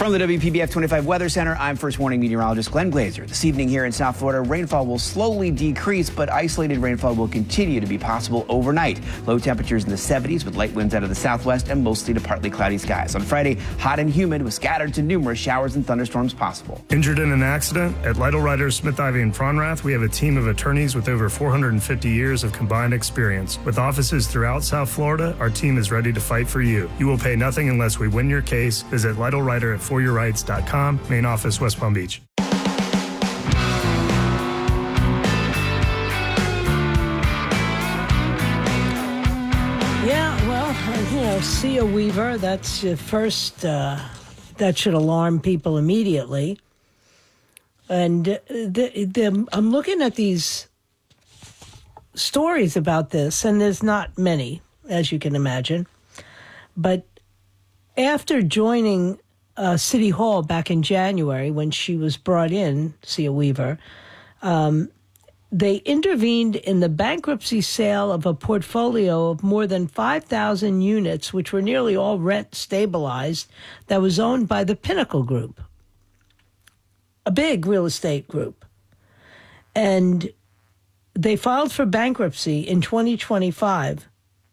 From the WPBF 25 Weather Center, I'm First Warning meteorologist Glenn Glazer. This evening here in South Florida, rainfall will slowly decrease, but isolated rainfall will continue to be possible overnight. Low temperatures in the 70s with light winds out of the southwest and mostly to partly cloudy skies. On Friday, hot and humid with scattered to numerous showers and thunderstorms possible. Injured in an accident? At Lytle Writers, Smith, Ivy, and Fronrath, we have a team of attorneys with over 450 years of combined experience. With offices throughout South Florida, our team is ready to fight for you. You will pay nothing unless we win your case. Visit Lytle Writer at foryourrights.com, main office, West Palm Beach. Yeah, well, Sia Weaver, that's your first, that should alarm people immediately. And I'm looking at these stories about this, and there's not many, as you can imagine. But after joining City Hall back in January, when she was brought in, Sia Weaver, they intervened in the bankruptcy sale of a portfolio of more than 5,000 units, which were nearly all rent stabilized, that was owned by the Pinnacle Group, a big real estate group. And they filed for bankruptcy in 2025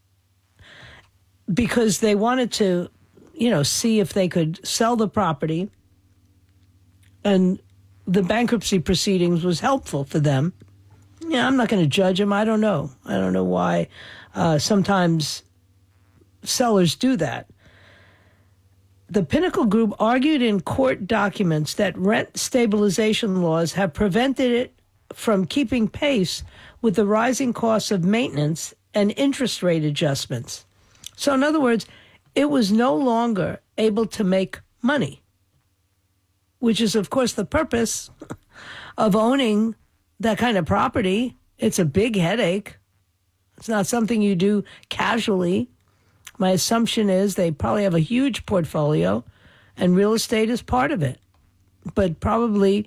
because they wanted to see if they could sell the property, and the bankruptcy proceedings was helpful for them. Yeah, I'm not going to judge them. I don't know. I don't know why sometimes sellers do that. The Pinnacle Group argued in court documents that rent stabilization laws have prevented it from keeping pace with the rising costs of maintenance and interest rate adjustments. So in other words, it was no longer able to make money, which is, of course, the purpose of owning that kind of property. It's a big headache. It's not something you do casually. My assumption is they probably have a huge portfolio, and real estate is part of it. But probably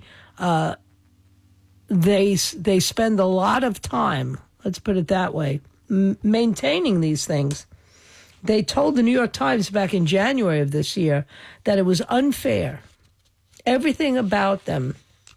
they spend a lot of time, let's put it that way, maintaining these things. They told the New York Times back in January of this year that it was unfair. Everything about them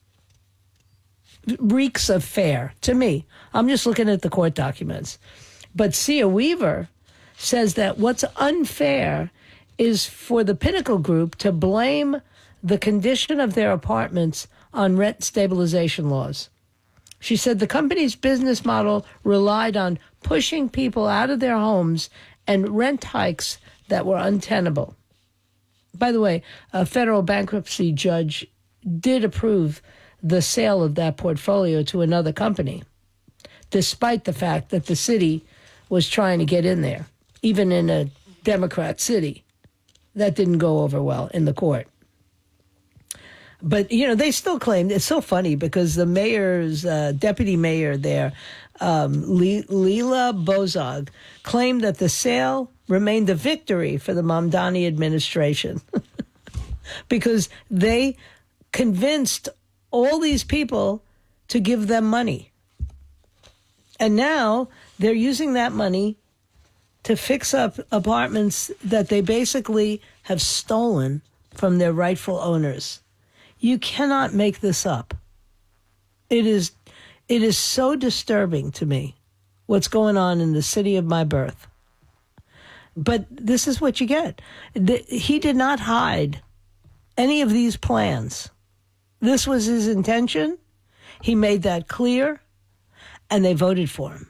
reeks of fair to me. I'm just looking at the court documents. But Sia Weaver says that what's unfair is for the Pinnacle Group to blame the condition of their apartments on rent stabilization laws. She said the company's business model relied on pushing people out of their homes and rent hikes that were untenable. By the way, a federal bankruptcy judge did approve the sale of that portfolio to another company, despite the fact that the city was trying to get in there, even in a Democrat city. That didn't go over well in the court. But, they still claim, it's so funny because the mayor's, deputy mayor there, Leila Bozog, claimed that the sale remained a victory for the Mamdani administration because they convinced all these people to give them money. And now they're using that money to fix up apartments that they basically have stolen from their rightful owners. You cannot make this up. It is so disturbing to me what's going on in the city of my birth. But this is what you get. He did not hide any of these plans. This was his intention. He made that clear, and they voted for him.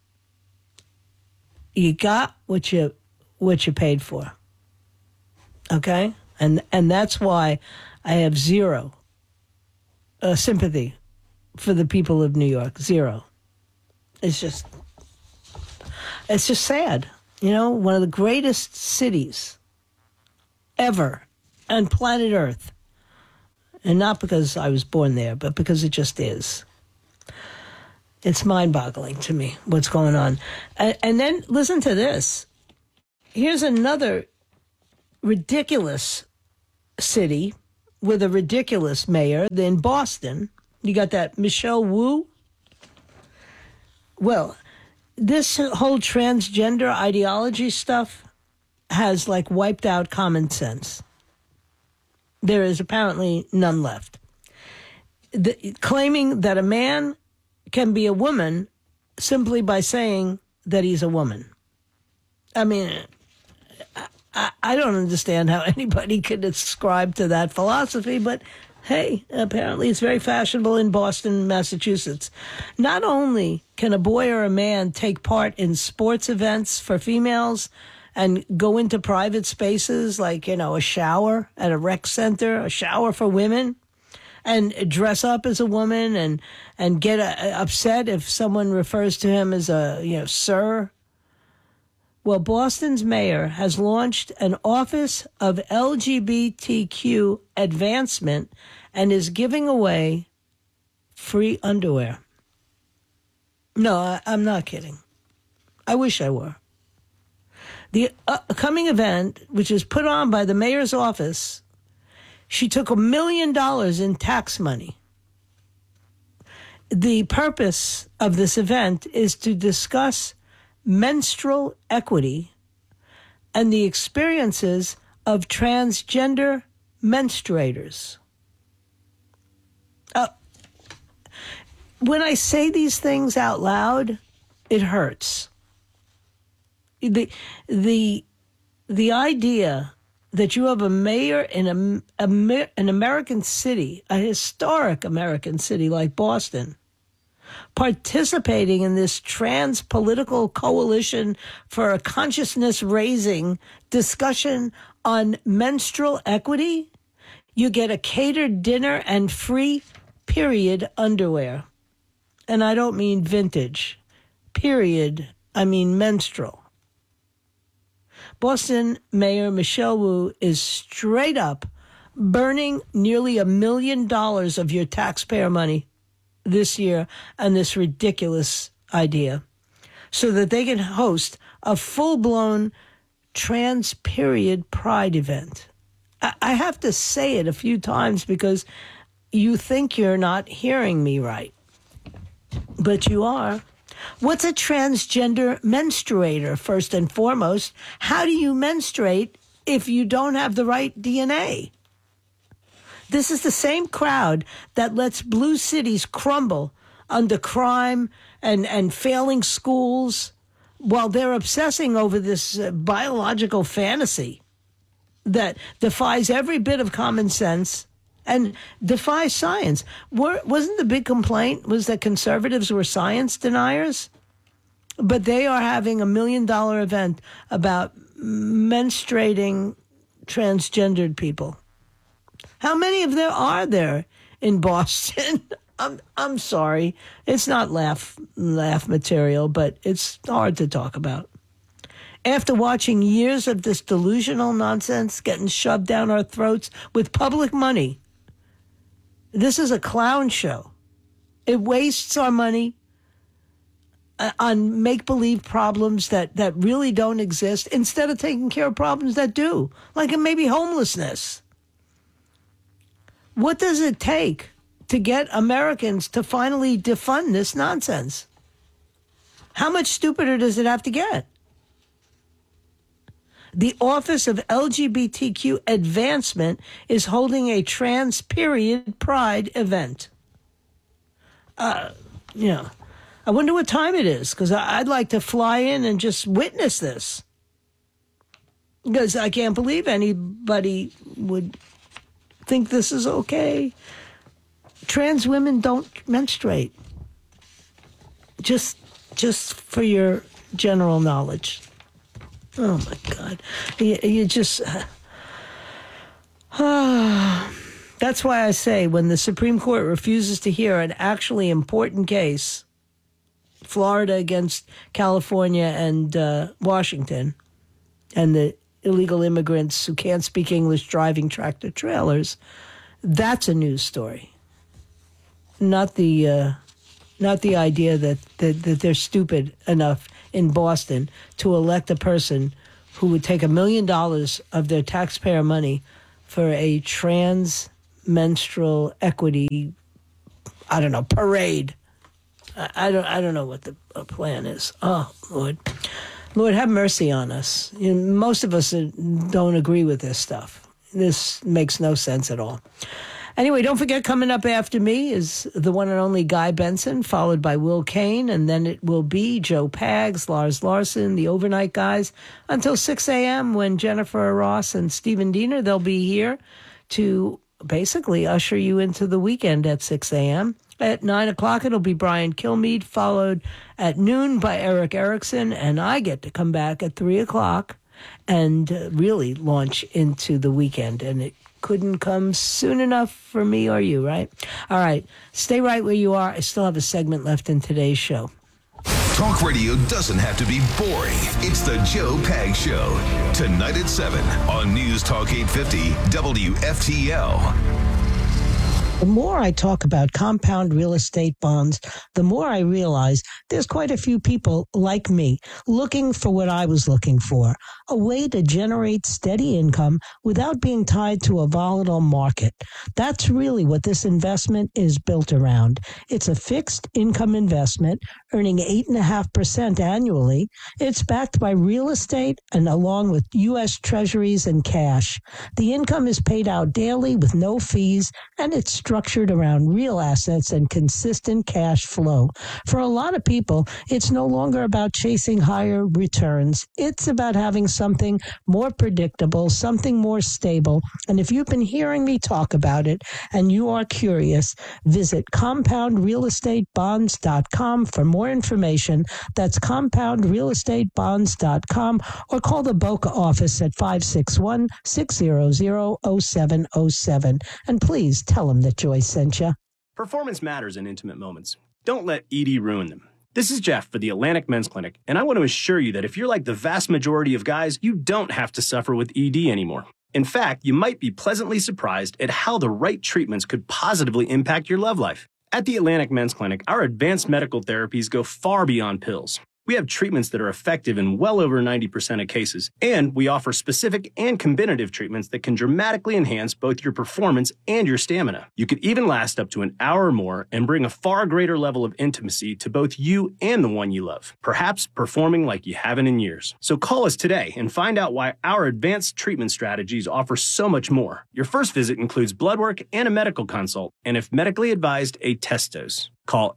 You got what you paid for. Okay? And that's why I have zero sympathy for the people of New York. Zero. It's just sad. One of the greatest cities ever on planet Earth. And not because I was born there, but because it just is. It's mind-boggling to me what's going on. And then listen to this. Here's another ridiculous city with a ridiculous mayor. In Boston, you got that Michelle Wu. Well, this whole transgender ideology stuff has wiped out common sense. There is apparently none left. Claiming that a man can be a woman simply by saying that he's a woman. I mean, I don't understand how anybody could ascribe to that philosophy, but hey, apparently it's very fashionable in Boston, Massachusetts. Not only can a boy or a man take part in sports events for females and go into private spaces like, a shower at a rec center, a shower for women, and dress up as a woman and get upset if someone refers to him as sir. Well, Boston's mayor has launched an Office of LGBTQ Advancement and is giving away free underwear. No, I'm not kidding. I wish I were. The coming event, which is put on by the mayor's office, she took $1 million in tax money. The purpose of this event is to discuss menstrual equity and the experiences of transgender menstruators. When I say these things out loud, it hurts. The idea that you have a mayor in an American city, a historic American city like Boston, participating in this trans political coalition for a consciousness-raising discussion on menstrual equity, you get a catered dinner and free period underwear. And I don't mean vintage. Period. I mean menstrual. Boston Mayor Michelle Wu is straight up burning nearly $1 million of your taxpayer money this year on this ridiculous idea so that they can host a full-blown trans period pride event. I have to say it a few times because you think you're not hearing me right, but you are. What's a transgender menstruator, first and foremost? How do you menstruate if you don't have the right DNA? This is the same crowd that lets blue cities crumble under crime and failing schools while they're obsessing over this biological fantasy that defies every bit of common sense and defies science. Wasn't the big complaint was that conservatives were science deniers? But they are having $1 million event about menstruating transgendered people. How many of there are there in Boston? I'm sorry. It's not laugh material, but it's hard to talk about. After watching years of this delusional nonsense getting shoved down our throats with public money, this is a clown show. It wastes our money on make-believe problems that really don't exist instead of taking care of problems that do, like maybe homelessness. What does it take to get Americans to finally defund this nonsense? How much stupider does it have to get? The Office of LGBTQ Advancement is holding a trans period pride event. I wonder what time it is, because I'd like to fly in and just witness this. Because I can't believe anybody would think this is okay. Trans women don't menstruate. Just for your general knowledge. Oh, my God. You just... That's why I say when the Supreme Court refuses to hear an actually important case, Florida against California and Washington, and the illegal immigrants who can't speak English driving tractor trailers, that's a news story. Not the idea that they're stupid enough in Boston to elect a person who would take $1 million of their taxpayer money for a trans menstrual equity, parade. I don't know what the plan is. Oh, Lord, have mercy on us. Most of us don't agree with this stuff. This makes no sense at all. Anyway, don't forget, coming up after me is the one and only Guy Benson, followed by Will Kane, and then it will be Joe Pags, Lars Larson, the overnight guys, until 6 a.m. when Jennifer Ross and Stephen Diener, they'll be here to basically usher you into the weekend at 6 a.m. At 9 o'clock, it'll be Brian Kilmeade, followed at noon by Eric Erickson, and I get to come back at 3 o'clock and really launch into the weekend, and it couldn't come soon enough for me or you, right? All right. Stay right where you are. I still have a segment left in today's show. Talk radio doesn't have to be boring. It's the Joe Pags Show. Tonight at 7 on News Talk 850 WFTL. The more I talk about compound real estate bonds, the more I realize there's quite a few people like me looking for what I was looking for, a way to generate steady income without being tied to a volatile market. That's really what this investment is built around. It's a fixed income investment earning 8.5% annually. It's backed by real estate and along with U.S. Treasuries and cash. The income is paid out daily with no fees, and it's structured around real assets and consistent cash flow. For a lot of people, it's no longer about chasing higher returns. It's about having something more predictable, something more stable. And if you've been hearing me talk about it and you are curious, visit compoundrealestatebonds.com for more information. That's compoundrealestatebonds.com, or call the Boca office at 561-600-0707. And please tell them that Joyce sent you. Performance matters in intimate moments. Don't let ED ruin them. This is Jeff for the Atlantic Men's Clinic, and I want to assure you that if you're like the vast majority of guys, you don't have to suffer with ED anymore. In fact, you might be pleasantly surprised at how the right treatments could positively impact your love life. At the Atlantic Men's Clinic, our advanced medical therapies go far beyond pills. We have treatments that are effective in well over 90% of cases, and we offer specific and combinative treatments that can dramatically enhance both your performance and your stamina. You could even last up to an hour or more and bring a far greater level of intimacy to both you and the one you love, perhaps performing like you haven't in years. So call us today and find out why our advanced treatment strategies offer so much more. Your first visit includes blood work and a medical consult, and if medically advised, a test dose. Call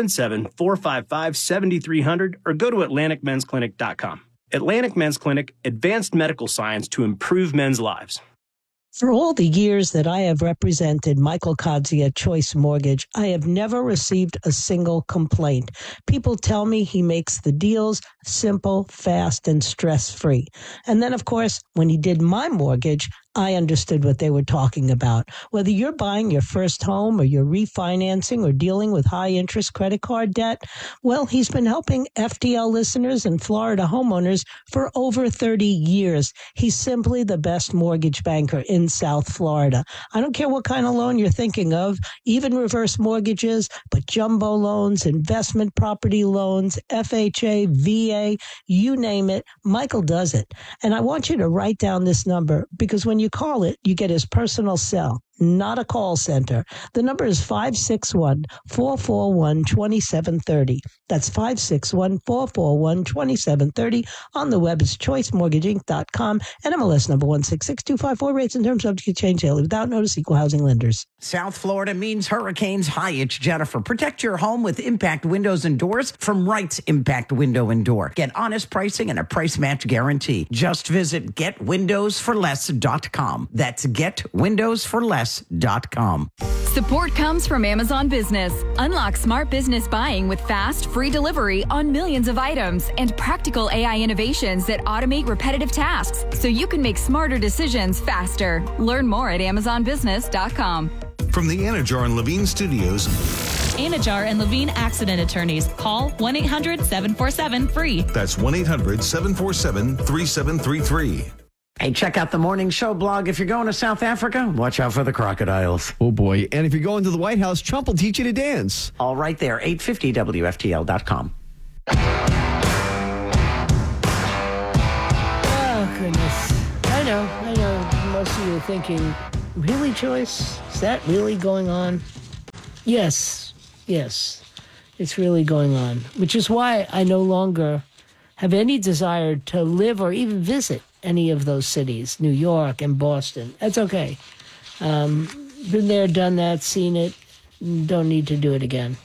877-455-7300 or go to AtlanticMen'sClinic.com. Atlantic Men's Clinic, advanced medical science to improve men's lives. For all the years that I have represented Michael Kodzie at Choice Mortgage, I have never received a single complaint. People tell me he makes the deals simple, fast, and stress-free. And then, of course, when he did my mortgage, I understood what they were talking about. Whether you're buying your first home or you're refinancing or dealing with high-interest credit card debt, well, he's been helping FTL listeners and Florida homeowners for over 30 years. He's simply the best mortgage banker in South Florida. I don't care what kind of loan you're thinking of, even reverse mortgages, but jumbo loans, investment property loans, FHA, VA, you name it, Michael does it. And I want you to write down this number, because when you call it, you get his personal cell, not a call center. The number is 561-441-2730. That's 561-441-2730. On the web, it's choicemortgageinc.com and MLS number 166254. Rates and terms subject to change daily without notice. Equal housing lenders. South Florida means hurricanes. Hi, it's Jennifer. Protect your home with Impact Windows and Doors from Wright's Impact Window and Door. Get honest pricing and a price match guarantee. Just visit getwindowsforless.com. That's getwindowsforless.com. Support comes from Amazon Business. Unlock smart business buying with fast, free delivery on millions of items and practical AI innovations that automate repetitive tasks so you can make smarter decisions faster. Learn more at amazonbusiness.com. From the Anajar and Levine Studios, Anajar and Levine Accident Attorneys. Call 1-800-747-FREE. that's 1-800-747-3733. Hey, check out the Morning Show blog. If you're going to South Africa, watch out for the crocodiles. Oh, boy. And if you're going to the White House, Trump will teach you to dance. All right there, 850WFTL.com. Oh, goodness. I know. Most of you are thinking, really, Joyce? Is that really going on? Yes, it's really going on, which is why I no longer have any desire to live or even visit any of those cities, New York and Boston. That's okay. Been there, done that, seen it. Don't need to do it again.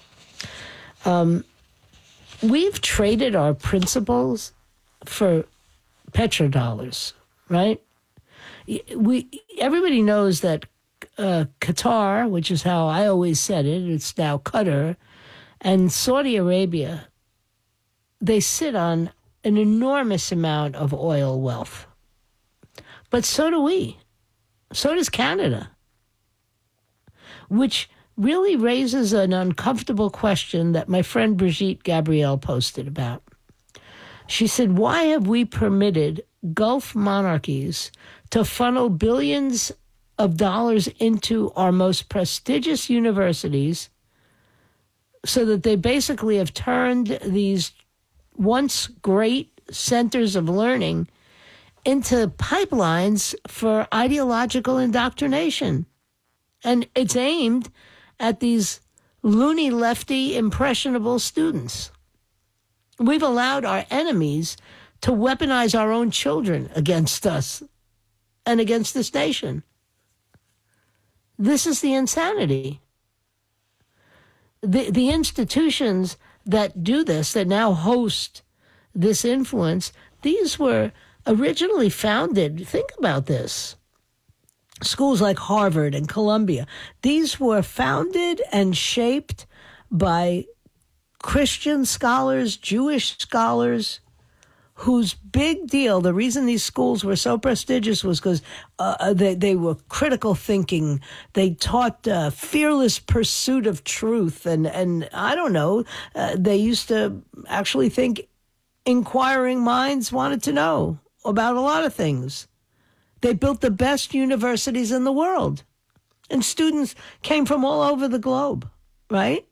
We've traded our principles for petrodollars, right? Everybody knows that Qatar, which is how I always said it, it's now Qatar, and Saudi Arabia, they sit on an enormous amount of oil wealth. But so do we. So does Canada, which really raises an uncomfortable question that my friend Brigitte Gabriel posted about. She said, why have we permitted Gulf monarchies to funnel billions of dollars into our most prestigious universities so that they basically have turned these once great centers of learning into pipelines for ideological indoctrination? And it's aimed at these loony, lefty, impressionable students. We've allowed our enemies to weaponize our own children against us and against this nation. This is the insanity. The institutions that do this, that now host this influence, these were originally founded, think about this, schools like Harvard and Columbia, these were founded and shaped by Christian scholars, Jewish scholars, whose big deal, the reason these schools were so prestigious was because they were critical thinking. They taught fearless pursuit of truth. And I don't know, they used to actually think inquiring minds wanted to know about a lot of things. They built the best universities in the world. And students came from all over the globe, right?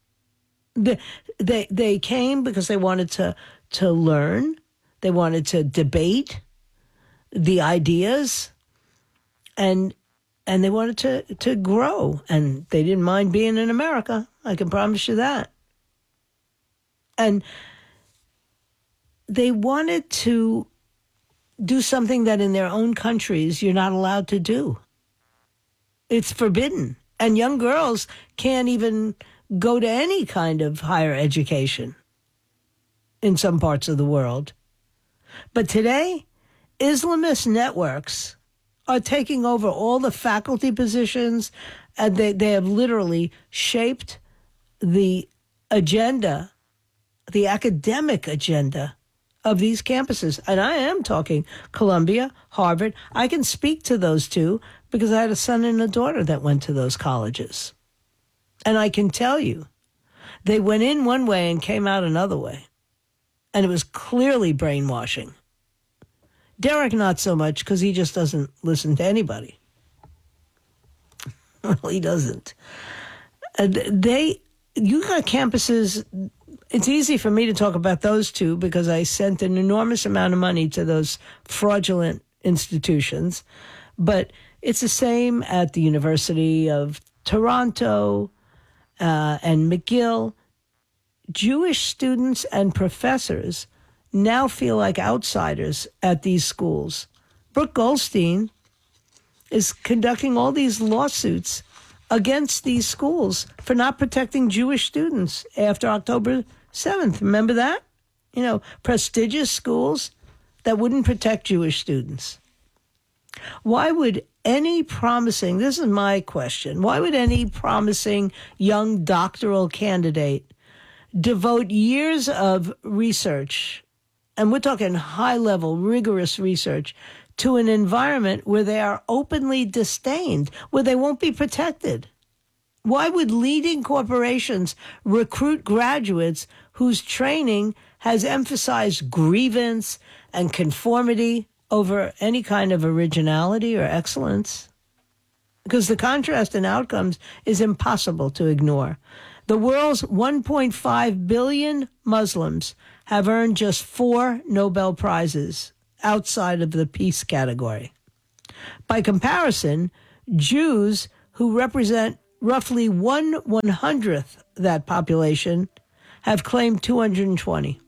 They came because they wanted to learn. They wanted to debate the ideas, and they wanted to grow. And they didn't mind being in America. I can promise you that. And they wanted to do something that in their own countries you're not allowed to do. It's forbidden. And young girls can't even go to any kind of higher education in some parts of the world. But today, Islamist networks are taking over all the faculty positions, and they have literally shaped the agenda, the academic agenda of these campuses. And I am talking Columbia, Harvard. I can speak to those two because I had a son and a daughter that went to those colleges. And I can tell you, they went in one way and came out another way. And it was clearly brainwashing. Derek, not so much, because he just doesn't listen to anybody. Well, he doesn't. You got campuses. It's easy for me to talk about those two because I sent an enormous amount of money to those fraudulent institutions. But it's the same at the University of Toronto and McGill. Jewish students and professors now feel like outsiders at these schools. Brooke Goldstein is conducting all these lawsuits against these schools for not protecting Jewish students after October 7th. Remember that? You know, prestigious schools that wouldn't protect Jewish students. Why would any promising, this is my question, why would any promising young doctoral candidate devote years of research, and we're talking high-level, rigorous research, to an environment where they are openly disdained, where they won't be protected? Why would leading corporations recruit graduates whose training has emphasized grievance and conformity over any kind of originality or excellence? Because the contrast in outcomes is impossible to ignore. The world's 1.5 billion Muslims have earned just 4 Nobel Prizes outside of the peace category. By comparison, Jews, who represent roughly 1/100th that population, have claimed 220.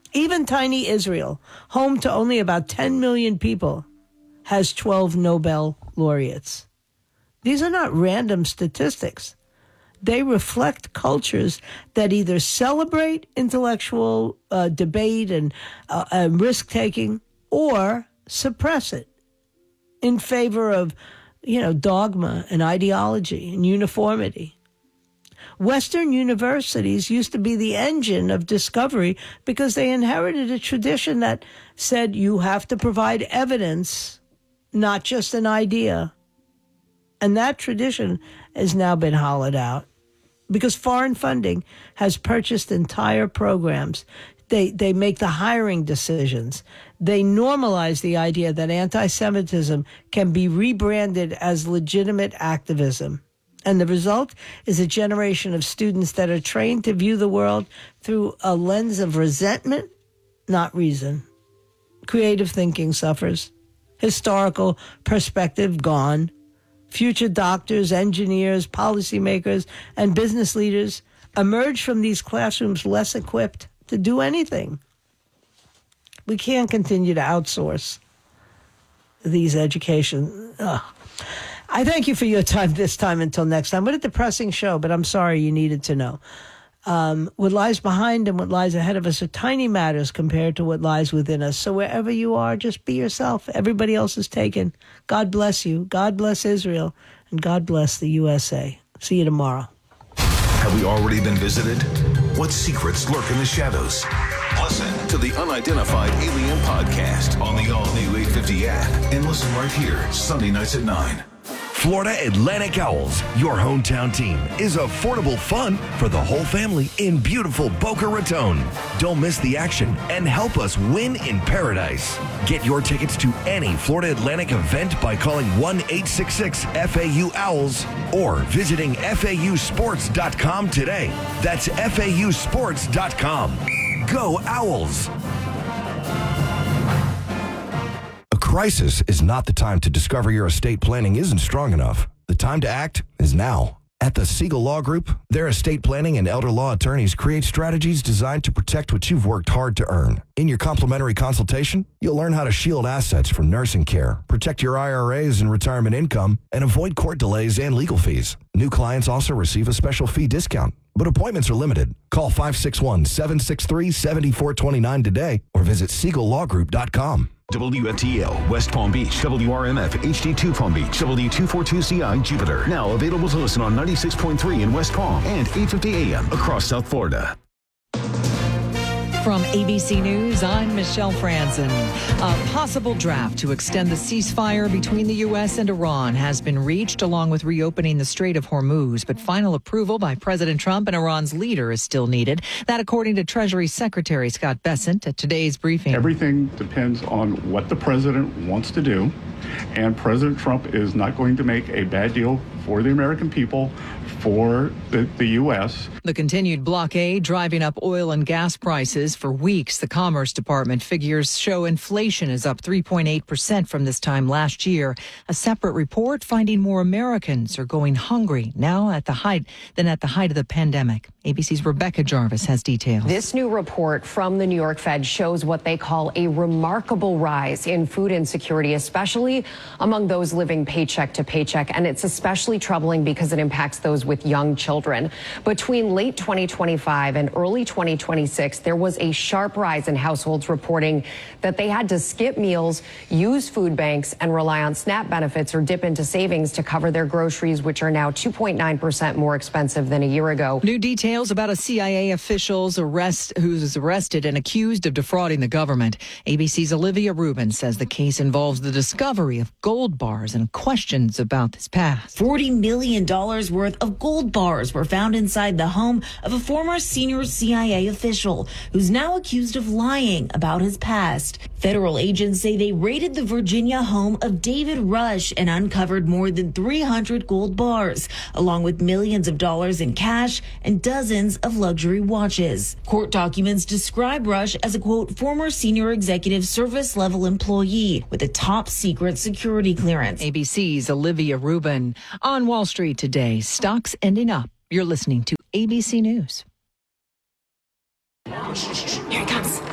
Even tiny Israel, home to only about 10 million people, has 12 Nobel laureates. These are not random statistics. They reflect cultures that either celebrate intellectual debate and risk-taking or suppress it in favor of, dogma and ideology and uniformity. Western universities used to be the engine of discovery because they inherited a tradition that said you have to provide evidence, not just an idea. And that tradition has now been hollowed out because foreign funding has purchased entire programs. They make the hiring decisions. They normalize the idea that anti-Semitism can be rebranded as legitimate activism. And the result is a generation of students that are trained to view the world through a lens of resentment, not reason. Creative thinking suffers. Historical perspective gone. Future doctors, engineers, policymakers, and business leaders emerge from these classrooms less equipped to do anything. We can't continue to outsource these education. I thank you for your time this time until next time. What a depressing show, but I'm sorry you needed to know. What lies behind and what lies ahead of us are tiny matters compared to what lies within us. So wherever you are, just be yourself. Everybody else is taken. God bless you. God bless Israel. And God bless the USA. See you tomorrow. Have we already been visited? What secrets lurk in the shadows? Listen to the Unidentified Alien Podcast on the all-new 850 app and listen right here Sunday nights at 9. Florida Atlantic Owls, your hometown team, is affordable fun for the whole family in beautiful Boca Raton. Don't miss the action and help us win in paradise. Get your tickets to any Florida Atlantic event by calling 1-866-FAU-OWLS or visiting FAUsports.com today. That's FAUsports.com. Go Owls! Crisis is not the time to discover your estate planning isn't strong enough. The time to act is now. At the Siegel Law Group, their estate planning and elder law attorneys create strategies designed to protect what you've worked hard to earn. In your complimentary consultation, you'll learn how to shield assets from nursing care, protect your IRAs and retirement income, and avoid court delays and legal fees. New clients also receive a special fee discount, but appointments are limited. Call 561-763-7429 today or visit SiegelLawGroup.com. WFTL, West Palm Beach, WRMF, HD2 Palm Beach, W242CI, Jupiter. Now available to listen on 96.3 in West Palm and 850 AM across South Florida. From ABC News, I'm Michelle Franzen. A possible draft to extend the ceasefire between the U.S. and Iran has been reached, along with reopening the Strait of Hormuz. But final approval by President Trump and Iran's leader is still needed. That, according to Treasury Secretary Scott Bessent at today's briefing. Everything depends on what the president wants to do. And President Trump is not going to make a bad deal for the American people, for the U.S. The continued blockade driving up oil and gas prices for weeks. The Commerce Department figures show inflation is up 3.8% from this time last year. A separate report finding more Americans are going hungry now at the height of the pandemic. ABC's Rebecca Jarvis has details. This new report from the New York Fed shows what they call a remarkable rise in food insecurity, especially among those living paycheck to paycheck. And it's especially troubling because it impacts those with young children. Between late 2025 and early 2026, there was a sharp rise in households reporting that they had to skip meals, use food banks, and rely on SNAP benefits or dip into savings to cover their groceries, which are now 2.9% more expensive than a year ago. New details about a CIA official's who's arrested and accused of defrauding the government. ABC's Olivia Rubin says the case involves the discovery of gold bars and questions about this past. $40 million worth of gold bars were found inside the home of a former senior CIA official who's now accused of lying about his past. Federal agents say they raided the Virginia home of David Rush and uncovered more than 300 gold bars, along with millions of dollars in cash and dozens of luxury watches. Court documents describe Rush as a, quote, former senior executive service level employee with a top secret security clearance. ABC's Olivia Rubin. On Wall Street today, stocks ending up. You're listening to ABC News. Here it comes.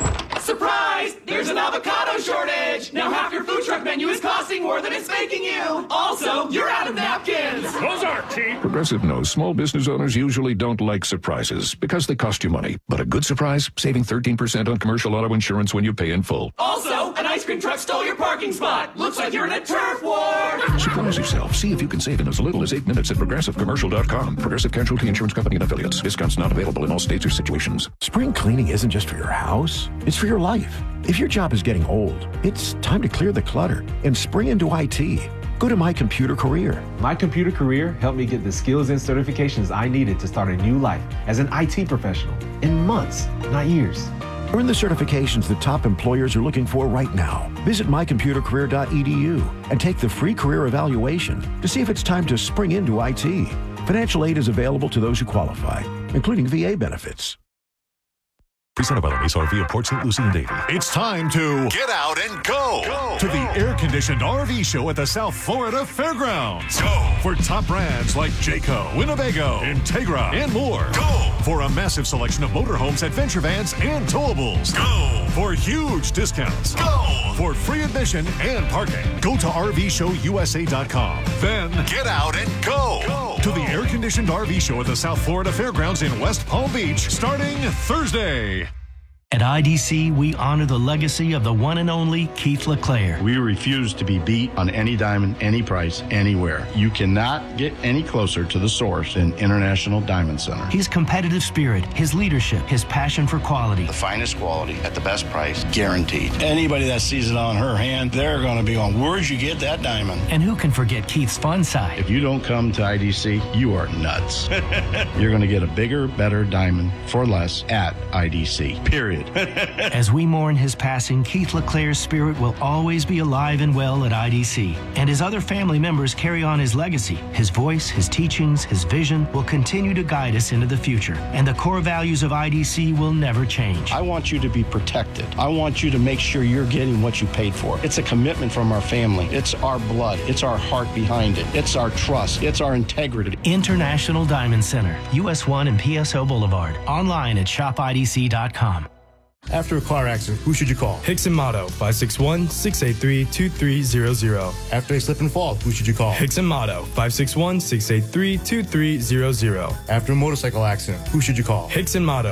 Surprise! There's an avocado shortage! Now half your food truck menu is costing more than it's making you! Also, you're out of napkins! Those aren't cheap! Progressive knows small business owners usually don't like surprises because they cost you money. But a good surprise, saving 13% on commercial auto insurance when you pay in full. Also, an ice cream truck stole your parking spot! Looks like you're in a turf war! Surprise yourself. See if you can save in as little as 8 minutes at ProgressiveCommercial.com. Progressive Casualty Insurance Company and Affiliates. Discounts not available in all states or situations. Spring cleaning isn't just for your house, it's for your life. If your job is getting old, it's time to clear the clutter and spring into IT. Go to My Computer Career. My Computer Career helped me get the skills and certifications I needed to start a new life as an IT professional in months, not years. Earn the certifications that top employers are looking for right now. Visit mycomputercareer.edu and take the free career evaluation to see if it's time to spring into IT. Financial aid is available to those who qualify, including VA benefits. Presented by the Mace RV of Port St. Lucie and Davie. It's time to get out and go to the air-conditioned RV show at the South Florida Fairgrounds. Go for top brands like Jayco, Winnebago, Integra, and more. Go for a massive selection of motorhomes, adventure vans, and towables. Go for huge discounts. Go for free admission and parking. Go to RVShowUSA.com. Then get out and go to the air-conditioned RV show at the South Florida Fairgrounds in West Palm Beach starting Thursday. At IDC, we honor the legacy of the one and only Keith LeClaire. We refuse to be beat on any diamond, any price, anywhere. You cannot get any closer to the source in International Diamond Center. His competitive spirit, his leadership, his passion for quality. The finest quality at the best price, guaranteed. Anybody that sees it on her hand, they're going to be on, where'd you get that diamond? And who can forget Keith's fun side? If you don't come to IDC, you are nuts. You're going to get a bigger, better diamond for less at IDC, period. As we mourn his passing, Keith LeClaire's spirit will always be alive and well at IDC. And his other family members carry on his legacy. His voice, his teachings, his vision will continue to guide us into the future. And the core values of IDC will never change. I want you to be protected. I want you to make sure you're getting what you paid for. It's a commitment from our family. It's our blood. It's our heart behind it. It's our trust. It's our integrity. International Diamond Center, US 1 and PSO Boulevard. Online at shopidc.com. After a car accident, who should you call? Hickson Motto, 561-683-2300. After a slip and fall, who should you call? Hickson Motto, 561-683-2300. After a motorcycle accident, who should you call? Hickson Motto,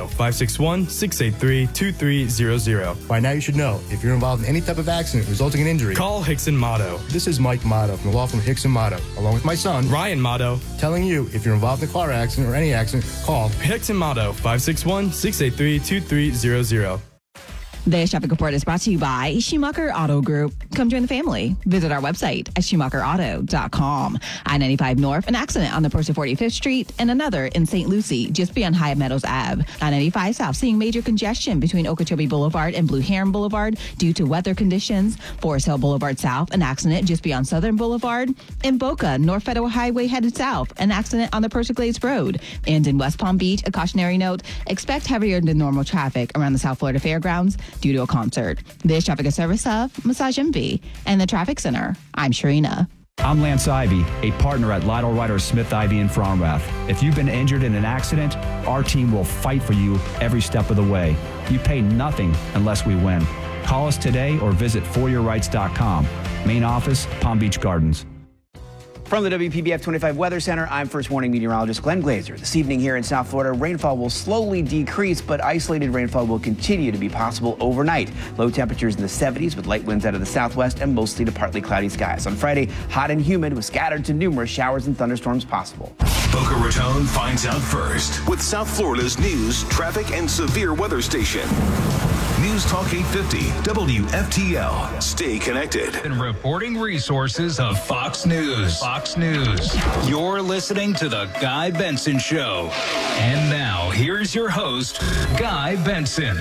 561-683-2300. By now you should know, if you're involved in any type of accident resulting in injury, call Hickson Motto. This is Mike Motto from the law firm Hickson Motto, along with my son, Ryan Motto, telling you if you're involved in a car accident or any accident, call Hickson Motto, 561-683-2300. This traffic report is brought to you by Schumacher Auto Group. Come join the family. Visit our website at SchumacherAuto.com. I-95 North, an accident on the approach to 45th Street, and another in St. Lucie, just beyond Hyatt Meadows Ave. I-95 South, seeing major congestion between Okeechobee Boulevard and Blue Heron Boulevard due to weather conditions. Forest Hill Boulevard South, an accident just beyond Southern Boulevard. In Boca, North Federal Highway headed south, an accident on the Percival Glades Road. And in West Palm Beach, a cautionary note, expect heavier than normal traffic around the South Florida Fairgrounds due to a concert. This traffic is service of Massage MV and the Traffic Center. I'm Sharina. I'm Lance Ivy, a partner at Lytle Ryder Smith Ivy in Fromrath. If you've been injured in an accident, our team will fight for you every step of the way. You pay nothing unless we win. Call us today or visit foryourrights.com. Main office, Palm Beach Gardens. From the WPBF 25 Weather Center, I'm First Warning Meteorologist Glenn Glazer. This evening here in South Florida, rainfall will slowly decrease, but isolated rainfall will continue to be possible overnight. Low temperatures in the 70s with light winds out of the southwest and mostly to partly cloudy skies. On Friday, hot and humid with scattered to numerous showers and thunderstorms possible. Boca Raton finds out first with South Florida's news, traffic, and severe weather station. News Talk 850 WFTL. Stay connected. And reporting resources of Fox News. Fox News. You're listening to The Guy Benson Show. And now, here's your host, Guy Benson.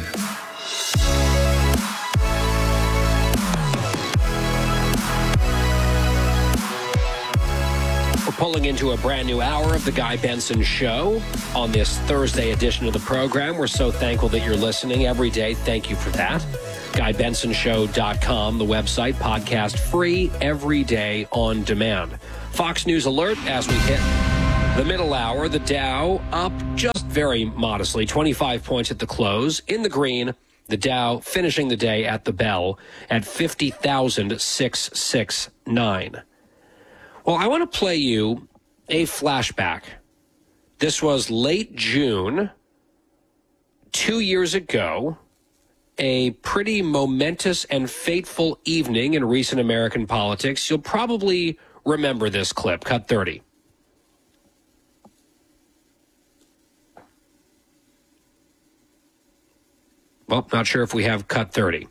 We're pulling into a brand new hour of The Guy Benson Show on this Thursday edition of the program. We're so thankful that you're listening every day. Thank you for that. GuyBensonShow.com, the website, podcast free every day on demand. Fox News alert as we hit the middle hour. The Dow up just very modestly, 25 points at the close, in the green The Dow finishing the day at the bell at 50,669. Well, I want to play you a flashback. This was late June, 2 years ago, a pretty momentous and fateful evening in recent American politics. You'll probably remember this clip, cut 30. Well, not sure if we have cut 30.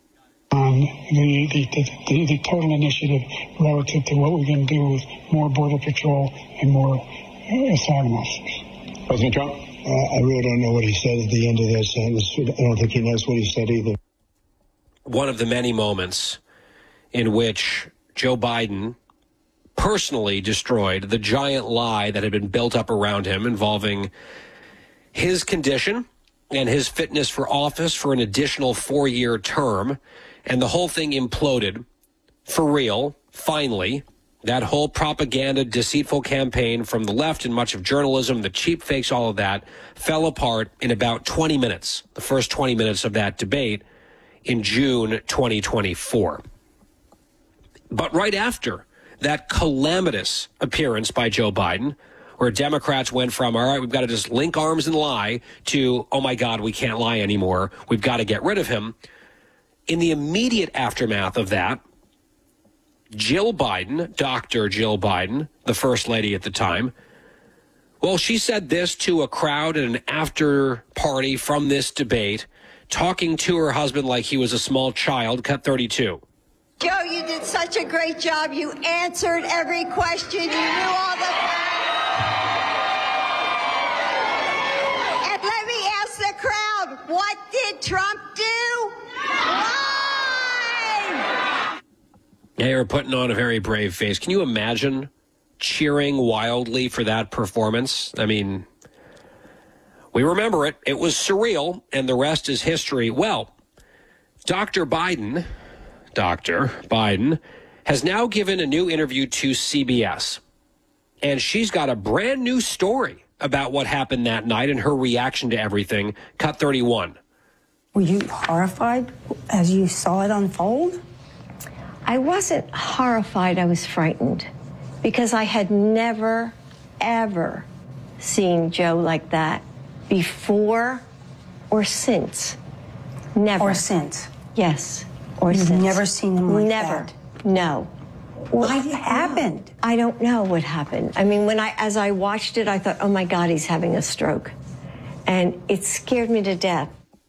The total initiative relative to what we're going to do with more Border Patrol and more asylum officers. President Trump? I really don't know what he said at the end of that sentence. I don't think he knows what he said either. One of the many moments in which Joe Biden personally destroyed the giant lie that had been built up around him involving his condition and his fitness for office for an additional 4-year term. And the whole thing imploded for real, finally. That whole propaganda, deceitful campaign from the left and much of journalism, the cheap fakes, all of that, fell apart in about 20 minutes, the first 20 minutes of that debate in June 2024. But right after that calamitous appearance by Joe Biden, where Democrats went from, all right, we've got to just link arms and lie, to, oh my God, we can't lie anymore, we've got to get rid of him. In the immediate aftermath of that, Jill Biden, Dr. Jill Biden, the first lady at the time, well, she said this to a crowd at an after party from this debate, talking to her husband like he was a small child, cut 32. Joe, you did such a great job. You answered every question. You knew all the facts. And let me ask the crowd, what did Trump do? Yeah, you're putting on a very brave face. Can you imagine cheering wildly for that performance? I mean, we remember it. It was surreal, and the rest is history. Well, Dr. Biden has now given a new interview to CBS, and she's got a brand new story about what happened that night and her reaction to everything. Cut 31. Were you horrified as you saw it unfold? I wasn't horrified. I was frightened because I had never, ever seen Joe like that before or since. Never. Or since? Yes. Or You've since. never seen him like never. that? No. What happened? I don't know what happened. I mean, as I watched it, I thought, oh my God, he's having a stroke. And it scared me to death.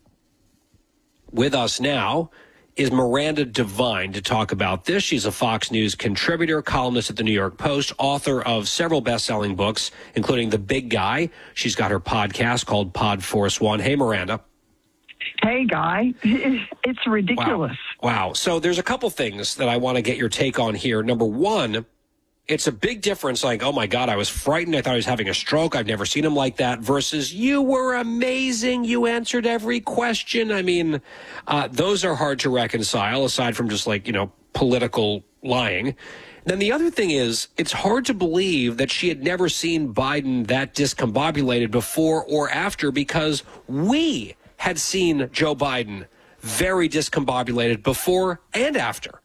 With us now is Miranda Devine to talk about this. She's a Fox News contributor, columnist at the New York Post, author of several best-selling books, including The Big Guy. She's got her podcast called Pod Force One. Hey, Miranda. Hey, Guy. It's ridiculous. Wow. So there's a couple things that I want to get your take on here. Number one, it's a big difference, like, oh my God, I was frightened. I thought he was having a stroke. I've never seen him like that, versus you were amazing. You answered every question. I mean, those are hard to reconcile, aside from just like, political lying. Then the other thing is, it's hard to believe that she had never seen Biden that discombobulated before or after, because we had seen Joe Biden very discombobulated before and after.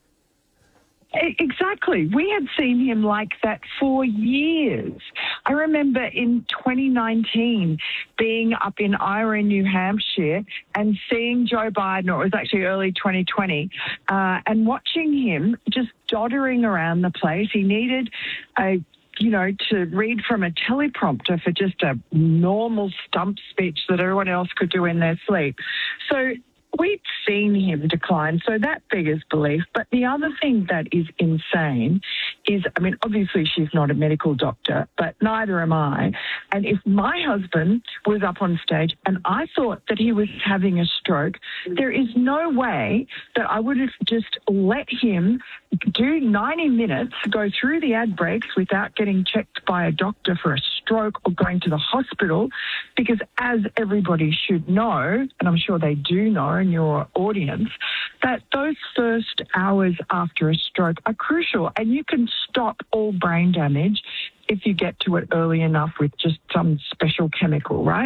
Exactly. We had seen him like that for years. I remember in 2019 being up in Iowa, New Hampshire, and seeing Joe Biden, or it was actually early 2020, and watching him just doddering around the place. He needed to read from a teleprompter for just a normal stump speech that everyone else could do in their sleep. So we'd seen him decline, so that beggars belief. But the other thing that is insane is, I mean, obviously she's not a medical doctor, but neither am I. And if my husband was up on stage and I thought that he was having a stroke, there is no way that I would have just let him do 90 minutes, go through the ad breaks without getting checked by a doctor for a stroke or going to the hospital, because as everybody should know, and I'm sure they do know in your audience, that those first hours after a stroke are crucial, and you can stop all brain damage if you get to it early enough with just some special chemical, right?